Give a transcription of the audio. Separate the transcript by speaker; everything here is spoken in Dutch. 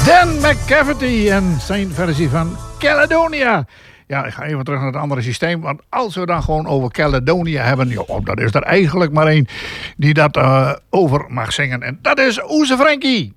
Speaker 1: Dan McCafferty en zijn versie van Caledonia. Ja, ik ga even terug naar het andere systeem. Want als we dan gewoon over Caledonia hebben... joh, dat is er eigenlijk maar één die dat over mag zingen. En dat is Oeze Frankie.